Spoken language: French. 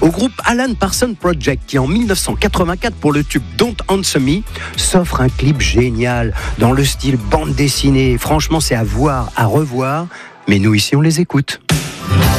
au groupe Alan Parsons Project qui en 1984 pour le tube Don't Answer Me s'offre un clip génial dans le style bande dessinée. Franchement, c'est à voir, à revoir, mais nous ici on les écoute.